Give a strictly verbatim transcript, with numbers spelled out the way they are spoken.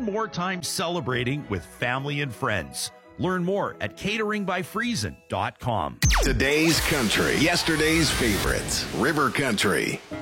spend more time celebrating with family and friends. Learn more at catering by friesen dot com. Today's country, yesterday's favorites. River Country.